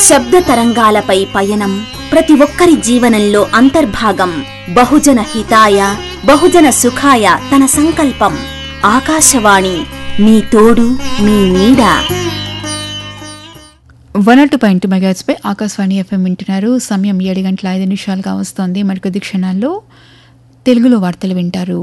శబ్ద తరంగాలపై పయనం ప్రతి ఒక్కరి జీవనంలో అంతర్భాగం. బహుజన హితాయ బహుజన సుఖాయ తన సంకల్పం. ఆకాశవాణి మీ తోడు మీ నీడ. 102.2 మెగాహెర్ట్జ్ పై ఆకాశవాణి FM వింటున్నారు. సమయం 7:05 వస్తోంది. మరికొద్ది క్షణాల్లో తెలుగులో వార్తలు వింటారు.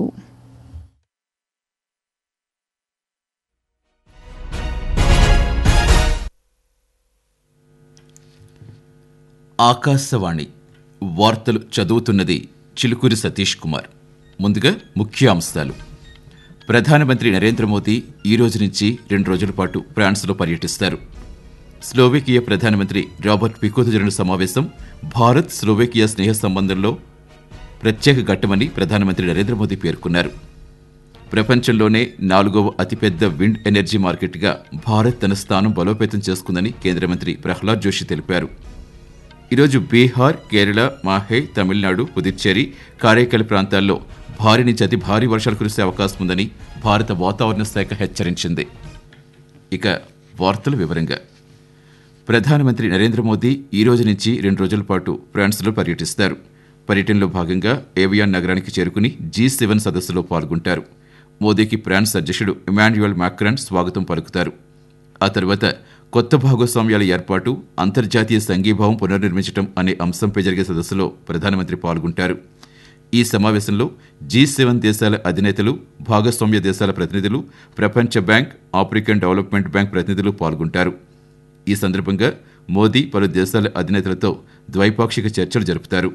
ఆకాశవాణి వార్తలు చదువుతున్నది చిలుకూరి సతీష్ కుమార్. ముందుగా ముఖ్యాంశాలు. ప్రధానమంత్రి నరేంద్ర మోదీ ఈ రోజు నుంచి 2 రోజుల పాటు ఫ్రాన్స్లో పర్యటిస్తారు. స్లోవేకియా ప్రధానమంత్రి రాబర్ట్ ఫికోతో జరిగిన సమావేశం భారత్ స్లోవేకియా స్నేహ సంబంధంలో ప్రత్యేక ఘట్టమని ప్రధానమంత్రి నరేంద్ర మోదీ పేర్కొన్నారు. ప్రపంచంలోనే 4వ అతిపెద్ద విండ్ ఎనర్జీ మార్కెట్గా భారత్ తన స్థానం బలోపేతం చేసుకుందని కేంద్ర మంత్రి ప్రహ్లాద్ జోషి తెలిపారు. ఈరోజు బీహార్, కేరళ, మాహే, తమిళనాడు, పుదుచ్చేరి, కారైకల్ ప్రాంతాల్లో భారీ నుంచి అతి భారీ వర్షాలు కురిసే అవకాశం ఉందని భారత వాతావరణ శాఖ హెచ్చరించింది. ఇక వార్తల వివరంగా. ప్రధానమంత్రి నరేంద్ర మోదీ ఈ రోజు నుంచి 2 రోజుల పాటు ఫ్రాన్స్లో పర్యటిస్తారు. పర్యటనలో భాగంగా ఏవియాన్ నగరానికి చేరుకుని G7 సదస్సులో పాల్గొంటారు. మోదీకి ఫ్రాన్స్ అధ్యక్షుడు ఇమాన్యుయల్ మాక్రాన్ స్వాగతం పలుకుతారు. ఆ తర్వాత కొత్త భాగస్వామ్యాల ఏర్పాటు, అంతర్జాతీయ సంఘీభావం పునర్నిర్మించడం అనే అంశంపై జరిగే సదస్సులో ప్రధానమంత్రి పాల్గొంటారు. ఈ సమావేశంలో G7 దేశాల అధినేతలు, భాగస్వామ్య దేశాల ప్రతినిధులు, ప్రపంచ బ్యాంక్, ఆఫ్రికన్ డెవలప్మెంట్ బ్యాంక్ ప్రతినిధులు పాల్గొంటారు. ఈ సందర్భంగా మోదీ పలు దేశాల అధినేతలతో ద్వైపాక్షిక చర్చలు జరుపుతారు.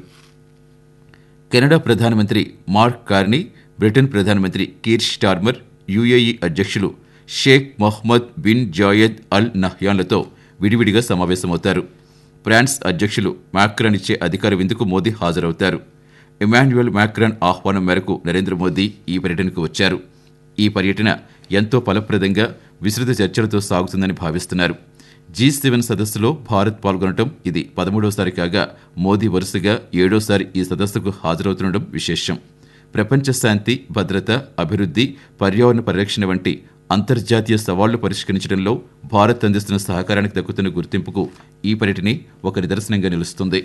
కెనడా ప్రధానమంత్రి మార్క్ కార్నీ, బ్రిటన్ ప్రధానమంత్రి కీర్ స్టార్మర్, UAE అధ్యక్షులు షేక్ మొహమ్మద్ బిన్ జాయద్ అల్ నహ్యాన్లతో విడివిడిగా సమావేశమవుతారు. ఫ్రాన్స్ అధ్యక్షులు మాక్రాన్ ఇచ్చే అధికార విందుకు మోదీ హాజరవుతారు. ఇమాన్యుయల్ మాక్రాన్ ఆహ్వానం మేరకు నరేంద్ర మోదీ ఈ పర్యటనకు వచ్చారు. ఈ పర్యటన ఎంతో ఫలప్రదంగా విస్తృత చర్చలతో సాగుతుందని భావిస్తున్నారు. G7 సదస్సులో భారత్ పాల్గొనడం ఇది 13వసారి కాగా మోదీ వరుసగా 7వసారి ఈ సదస్సుకు హాజరవుతుండడం విశేషం. ప్రపంచ శాంతి, భద్రత, అభివృద్ధి, పర్యావరణ పరిరక్షణ వంటి అంతర్జాతీయ సవాళ్లు పరిష్కరించడంలో భారత్ అందిస్తున్న సహకారానికి దక్కుతున్న గుర్తింపుకు ఈ పర్యటన ఒక నిదర్శనంగా నిలుస్తుంది.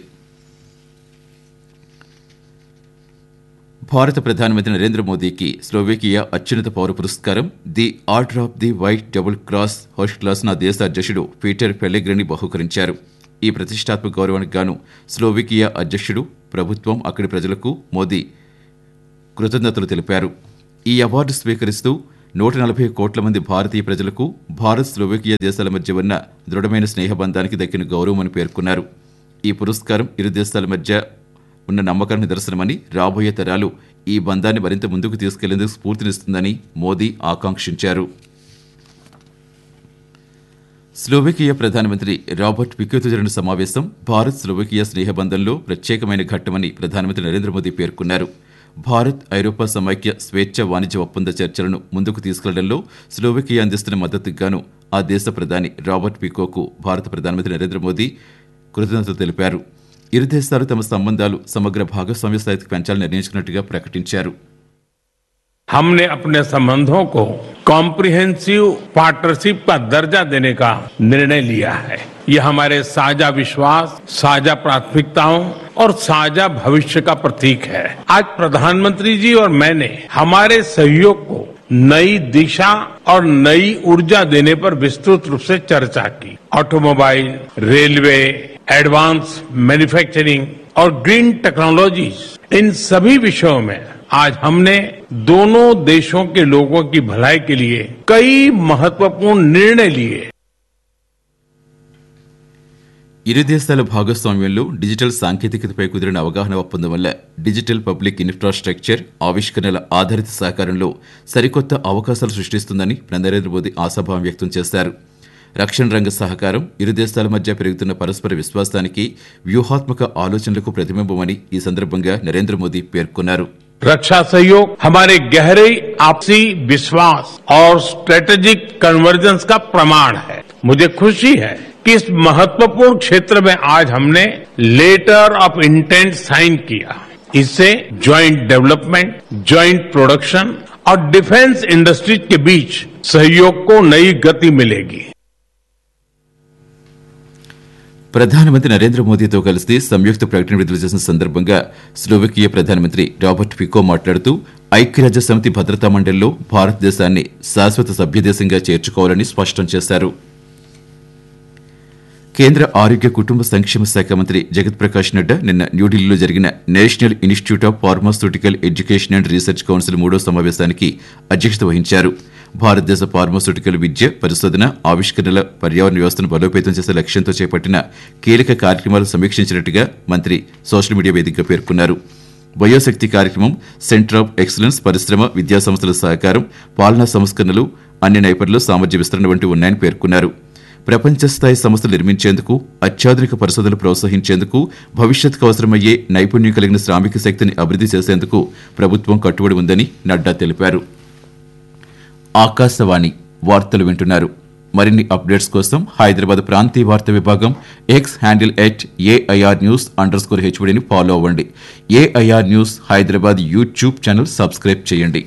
భారత ప్రధానమంత్రి నరేంద్ర మోదీకి స్లోవేకియా అత్యున్నత పౌర పురస్కారం the order of the white double cross first class నా దేశ అధ్యక్షుడు పీటర్ పెల్లెగ్రిని బహూకరించారు. ఈ ప్రతిష్టాత్మక గౌరవానికి గాను స్లోవేకియా అధ్యక్షుడు, ప్రభుత్వం, అక్కడి ప్రజలకు మోదీ కృతజ్ఞతలు తెలిపారు. ఈ అవార్డు స్వీకరిస్తూ 140 కోట్ల మంది భారతీయ ప్రజలకు భారత్ స్లోవేకియా దేశాల మధ్య ఉన్న దృఢమైన స్నేహబంధానికి దక్కిన గౌరవమని పేర్కొన్నారు. ఈ పురస్కారం ఇరు దేశాల మధ్య ఉన్న నమ్మకానికి నిదర్శనమని, రాబోయే తరాలు ఈ బంధాన్ని మరింత ముందుకు తీసుకెళ్లేందుకు స్ఫూర్తినిస్తుందని మోదీ ఆకాంక్షించారు. స్లోవేకియా ప్రధానమంత్రి రాబర్ట్ ఫికోతో జరిగిన సమావేశం భారత్ స్లోవేకియా స్నేహబంధంలో ప్రత్యేకమైన ఘట్టమని ప్రధానమంత్రి నరేంద్ర మోదీ పేర్కొన్నారు. భారత్, ఐరోపా సమైక్య స్వేచ్ఛ వాణిజ్య ఒప్పంద చర్చలను ముందుకు తీసుకెళ్లడంలో స్లోవేకియా అందిస్తున్న మద్దతుకు గాను ఆ దేశ ప్రధాని రాబర్ట్ ఫికోకు భారత ప్రధానమంత్రి నరేంద్ర మోదీ కృతజ్ఞతలు తెలిపారు. ఇరు దేశాలు తమ సంబంధాలు సమగ్ర భాగస్వామ్య స్థాయికి పెంచాలని నిర్ణయించుకున్నట్టుగా ప్రకటించారు. हमने अपने संबंधों को कॉम्प्रिहेंसिव पार्टनरशिप का दर्जा देने का निर्णय लिया है. ये हमारे साझा विश्वास, साझा प्राथमिकताओं और साझा भविष्य का प्रतीक है. आज प्रधानमंत्री जी और मैंने हमारे सहयोग को नई दिशा और नई ऊर्जा देने पर विस्तृत रूप से चर्चा की. ऑटोमोबाइल, रेलवे, एडवांस मैन्युफैक्चरिंग और ग्रीन टेक्नोलॉजीज, इन सभी विषयों में आज हमने दोनों देशों के लोगों की भलाई के लिए कई महत्वपूर्ण निर्णय लिए. ఇరు దేశాల భాగస్వామ్యంలో డిజిటల్ సాంకేతికతపై కుదిరిన అవగాహన ఒప్పందం వల్ల డిజిటల్ పబ్లిక్ ఇన్ఫ్రాస్ట్రక్చర్ ఆవిష్కరణల ఆధారిత సహకారంలో సరికొత్త అవకాశాలు సృష్టిస్తుందని నరేంద్ర మోదీ ఆశాభావం వ్యక్తం చేశారు. రక్షణ రంగ సహకారం ఇరు దేశాల మధ్య పెరుగుతున్న పరస్పర విశ్వాసానికి, వ్యూహాత్మక ఆలోచనలకు ప్రతిబింబమని ఈ సందర్భంగా నరేంద్ర మోదీ పేర్కొన్నారు. रक्षा सहयोग हमारे गहरे आपसी विश्वास और स्ट्रेटेजिक कन्वर्जेंस का प्रमाण है. मुझे खुशी है कि इस महत्वपूर्ण क्षेत्र में आज हमने लेटर ऑफ इंटेंट साइन किया. इससे ज्वाइंट डेवलपमेंट, ज्वाइंट प्रोडक्शन और डिफेंस इंडस्ट्रीज के बीच सहयोग को नई गति मिलेगी. ప్రధానమంత్రి నరేంద్ర మోదీతో కలిసి సంయుక్త ప్రకటన విడుదల చేసిన సందర్భంగా స్లోవేకియా ప్రధానమంత్రి రాబర్ట్ ఫికో మాట్లాడుతూ ఐక్యరాజ్య సమితి భద్రతా మండలిలో భారతదేశాన్ని శాశ్వత సభ్యదేశంగా చేర్చుకోవాలని స్పష్టం చేశారు. కేంద్ర ఆరోగ్య కుటుంబ సంక్షేమ శాఖ మంత్రి జగత్ ప్రకాష్ నడ్డా నిన్న న్యూఢిల్లీలో జరిగిన national institute of pharmaceutical education and research council 3వ సమావేశానికి అధ్యక్షత వహించారు. భారతదేశ ఫార్మాస్యూటికల్ విద్య, పరిశోధన, ఆవిష్కరణల పర్యావరణ వ్యవస్థను బలోపేతం చేసే లక్ష్యంతో చేపట్టిన కీలక కార్యక్రమాలు సమీక్షించినట్టుగా మంత్రి సోషల్ మీడియా వేదికగా పేర్కొన్నారు. బయోశక్తి కార్యక్రమం, సెంటర్ ఆఫ్ ఎక్సలెన్స్, పరిశ్రమ, విద్యా సంస్థల సహకారం, పాలనా సంస్కరణలు, అన్ని నైపుణ్యాలు, సామర్థ్య విస్తరణ వంటివి ఉన్నాయని పేర్కొన్నారు. ప్రపంచ స్థాయి సంస్థలు నిర్మించేందుకు, అత్యాధునిక పరిశోధనలు ప్రోత్సహించేందుకు, భవిష్యత్తుకు అవసరమయ్యే నైపుణ్యం కలిగిన శ్రామిక శక్తిని అభివృద్ధి చేసేందుకు ప్రభుత్వం కట్టుబడి ఉందని నడ్డా తెలిపారు. ఆకాశవాణి వార్తలు వింటున్నారు. మరిన్ని అప్డేట్స్ కోసం హైదరాబాద్ ప్రాంతీయ వార్తా విభాగం ఎక్స్ హ్యాండిల్ @AIRnews_HVDని ఫాలో అవ్వండి. AIR news Hyderabad YouTube channel subscribe చేయండి.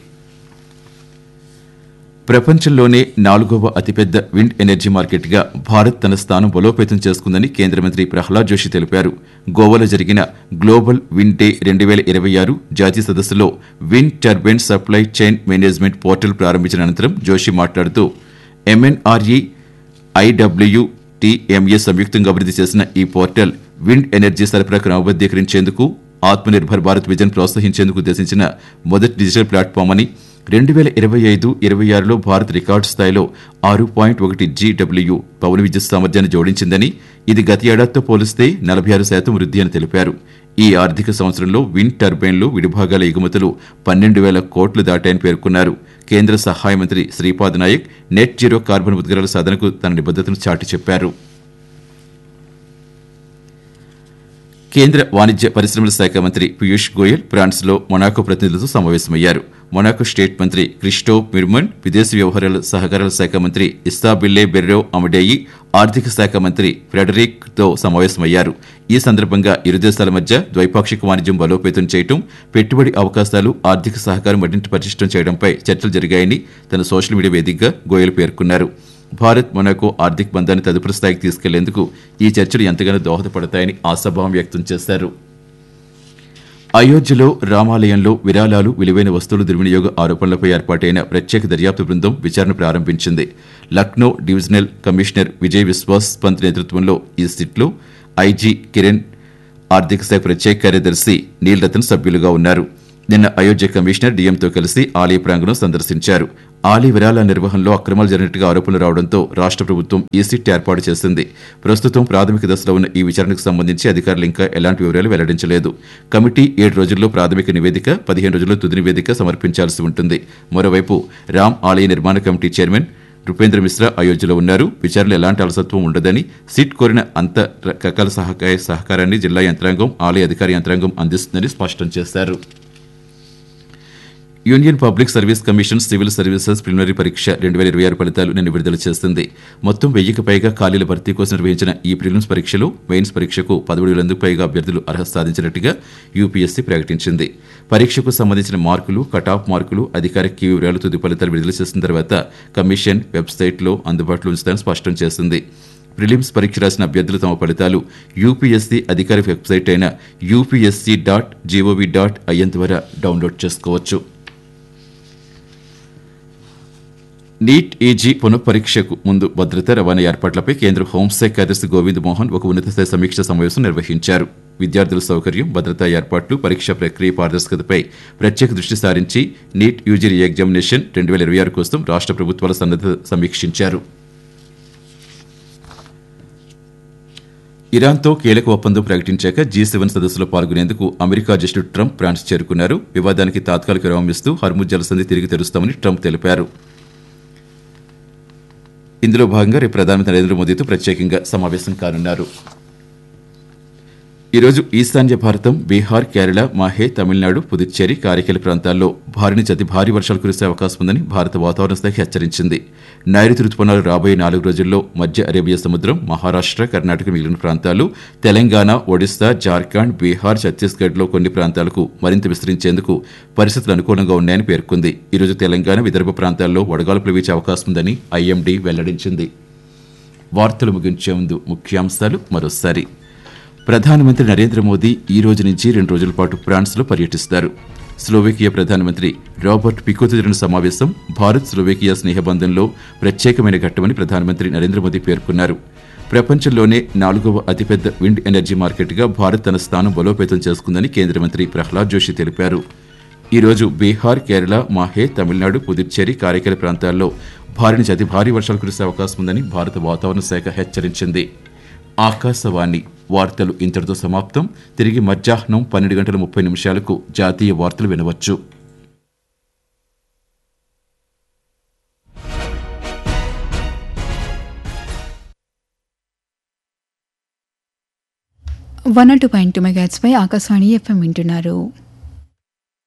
ప్రపంచంలోనే 4వ అతిపెద్ద విండ్ ఎనర్జీ మార్కెట్గా భారత్ తన స్థానం బలోపేతం చేసుకుందని కేంద్ర మంత్రి ప్రహ్లాద్ జోషి తెలిపారు. గోవాలో జరిగిన గ్లోబల్ విండ్ డే 2026 జాతీయ సదస్సులో wind turbine supply chain management portal ప్రారంభించిన అనంతరం జోషి మాట్లాడుతూ MNRE IWTMA సంయుక్తంగా అభివృద్ధి చేసిన ఈ పోర్టల్ విండ్ ఎనర్జీ సరఫరా క్రమబద్దీకరించేందుకు, ఆత్మనిర్భర్ భారత్ విజన్ ప్రోత్సహించేందుకు ఉద్దేశించిన మొదటి డిజిటల్ ప్లాట్ఫామ్ అని, 2025-26లో భారత్ రికార్డు స్థాయిలో 6.1 GW పవన విద్యుత్ సామర్థ్యాన్ని జోడించిందని, ఇది గత ఏడాదితో పోలిస్తే 46% వృద్ధి అని తెలిపారు. ఈ ఆర్థిక సంవత్సరంలో విండ్ టర్బైన్లు, విడిభాగాల ఎగుమతులు 12,000 కోట్లు దాటాయని పేర్కొన్నారు. కేంద్ర సహాయ మంత్రి Shripad Naik net zero carbon ఉద్గారాల సాధనకు తన నిబద్ధతను చాటి చెప్పారు. కేంద్ర వాణిజ్య పరిశ్రమల శాఖ మంత్రి పీయూష్ గోయల్ ఫ్రాన్స్లో మొనాకో ప్రతినిధులతో సమావేశమయ్యారు. మొనాకో స్టేట్ మంత్రి క్రిస్టోఫ్ మిర్మన్, విదేశీ వ్యవహారాల సహకారాల శాఖ మంత్రి ఇస్తాబిల్లే బెర్రో అమడేయి, ఆర్థిక శాఖ మంత్రి ఫ్రెడరిక్ తో సమావేశమయ్యారు. ఈ సందర్భంగా ఇరు దేశాల మధ్య ద్వైపాక్షిక వాణిజ్యం బలోపేతం చేయడం, పెట్టుబడి అవకాశాలు, ఆర్థిక సహకారం మరింత పటిష్టం చేయడంపై చర్చలు జరిగాయని తన సోషల్ మీడియా వేదికగా గోయల్ పేర్కొన్నారు. భారత్ మొనాకో ఆర్థిక బంధాన్ని తదుపరి స్థాయికి తీసుకెళ్లేందుకు ఈ చర్చలు ఎంతగానో దోహదపడతాయని ఆశాభావం వ్యక్తం చేశారు. అయోధ్యలో రామాలయంలో విరాళాలు, విలువైన వస్తువుల దుర్వినియోగ ఆరోపణలపై ఏర్పాటైన ప్రత్యేక దర్యాప్తు బృందం విచారణ ప్రారంభించింది. లక్నో డివిజనల్ కమిషనర్ విజయ్ విశ్వాస్ పంత్ నేతృత్వంలో ఈ సిట్లో ఐజీ కిరణ్, ఆర్థిక శాఖ ప్రత్యేక కార్యదర్శి నీల్ రతన్ సభ్యులుగా ఉన్నారు. నిన్న అయోధ్య కమిషనర్ డిఎంతో కలిసి ఆలయ ప్రాంగణం సందర్శించారు. ఆలయ విరాళాల నిర్వహణలో అక్రమాలు జరిగినట్టుగా ఆరోపణలు రావడంతో రాష్ట్ర ప్రభుత్వం ఈ సిట్ ఏర్పాటు చేసింది. ప్రస్తుతం ప్రాథమిక దశలో ఉన్న ఈ విచారణకు సంబంధించి అధికారులు ఇంకా ఎలాంటి వివరాలు వెల్లడించలేదు. కమిటీ 7 రోజుల్లో ప్రాథమిక నివేదిక, 15 రోజుల్లో తుది నివేదిక సమర్పించాల్సి ఉంటుంది. మరోవైపు రామ్ ఆలయ నిర్మాణ కమిటీ చైర్మన్ నృపేంద్ర మిశ్రా అయోధ్యలో ఉన్నారు. విచారణలో ఎలాంటి అలసత్వం ఉండదని, సిట్ కోరిన అంత రకాల సహకారాన్ని జిల్లా యంత్రాంగం, ఆలయ అధికార యంత్రాంగం అందిస్తుందని స్పష్టం చేశారు. Union public service commission civil services preliminary పరీక్ష 2026 ఫలితాలు నిన్న విడుదల చేస్తుంది. మొత్తం 1000కి పైగా ఖాళీల భర్తీ కోసం నిర్వహించిన ఈ ప్రిలిమ్స్ పరీక్షలో మెయిన్స్ పరీక్షకు 17,000 పైగా అభ్యర్థులు అర్హత సాధించినట్టుగా యూపీఎస్సీ ప్రకటించింది. పరీక్షకు సంబంధించిన మార్కులు, కటాఫ్ మార్కులు, అధికారిక కీ వివరాలు తుది ఫలితాలు విడుదల చేసిన తర్వాత కమిషన్ వెబ్సైట్లో అందుబాటులో ఉంచుతారని స్పష్టం చేసింది. ప్రిలిమ్స్ పరీక్ష రాసిన అభ్యర్థులు తమ ఫలితాలు యూపీఎస్సీ అధికారిక వెబ్సైట్ అయిన upsc.gov.in ద్వారా డౌన్లోడ్ చేసుకోవచ్చు. నీట్ ఈజీ పునఃపరీక్షకు ముందు భద్రత, రవాణా ఏర్పాట్లపై కేంద్ర హోంశాఖ కార్యదర్శి గోవింద్ మోహన్ ఒక ఉన్నతస్థాయి సమీక్ష సమావేశం నిర్వహించారు. విద్యార్థుల సౌకర్యం, భద్రతా ఏర్పాట్లు, పరీక్ష ప్రక్రియ పారదర్శకతపై ప్రత్యేక దృష్టి సారించి నీట్ యూజీ రీ ఎగ్జామినేషన్ 2026 కోసం రాష్ట్ర ప్రభుత్వాల సన్నద్ధత సమీక్షించారు. ఇరాన్తో కీలక ఒప్పందం ప్రకటించాక G7 సదస్సులో పాల్గొనేందుకు అమెరికా అధ్యక్షుడు ట్రంప్ ఫ్రాన్స్ చేరుకున్నారు. వివాదానికి తాత్కాలిక విరామం ఇస్తూ హర్ముజ్ జలసంధి తిరిగి తెరుస్తామని ట్రంప్ తెలిపారు. ఇందులో భాగంగా రేపు ప్రధానమంత్రి నరేంద్ర మోదీతో ప్రత్యేకంగా సమావేశం కానున్నారు. ఈరోజు ఈశాన్య భారతం, బీహార్, కేరళ, మాహే, తమిళనాడు, పుదుచ్చేరి, కారైకల్ ప్రాంతాల్లో భారీ నుంచి అతి భారీ వర్షాలు కురిసే అవకాశం ఉందని భారత వాతావరణ శాఖ హెచ్చరించింది. నైరుతి రుతుపవనాలు రాబోయే 4 రోజుల్లో మధ్య అరేబియా సముద్రం, మహారాష్ట్ర, కర్ణాటక మిగిలిన ప్రాంతాలు, తెలంగాణ, ఒడిశా, జార్ఖండ్, బీహార్, ఛత్తీస్గఢ్లో కొన్ని ప్రాంతాలకు మరింత విస్తరించేందుకు పరిస్థితులు అనుకూలంగా ఉన్నాయని పేర్కొంది. ఈరోజు తెలంగాణ, విదర్భ ప్రాంతాల్లో వడగాల్పులు వీచే అవకాశం ఉందని ఐఎండీ వెల్లడించింది. వార్తలు ముగించే ముందు ముఖ్యాంశాలు మరోసారి. ప్రధానమంత్రి నరేంద్ర మోదీ ఈ రోజు నుంచి 2 రోజుల పాటు ఫ్రాన్స్లో పర్యటిస్తారు. స్లోవేకియా ప్రధానమంత్రి రాబర్ట్ పికోతో జరిగిన సమావేశం భారత్ స్లోవేకియా స్నేహబంధంలో ప్రత్యేకమైన ఘట్టమని ప్రధానమంత్రి నరేంద్ర మోదీ పేర్కొన్నారు. ప్రపంచంలోనే 4వ అతిపెద్ద విండ్ ఎనర్జీ మార్కెట్గా భారత్ తన స్థానం బలోపేతం చేసుకుందని కేంద్ర మంత్రి ప్రహ్లాద్ జోషి తెలిపారు. ఈ రోజు బీహార్, కేరళ, మాహే, తమిళనాడు, పుదుచ్చేరి, కారైకల్ ప్రాంతాల్లో భారీ నుంచి అతి భారీ వర్షాలు కురిసే అవకాశం ఉందని భారత వాతావరణ శాఖ హెచ్చరించింది. ఆకాశవాణి వార్తలు ఇంతటితో సమాప్తం. తిరిగి మధ్యాహ్నం 12:30 జాతీయ వార్తలు వినవచ్చు. వన్ 2.2 మెగాహెర్ట్జ్ పై ఆకాశవాణి FM వింటున్నారు.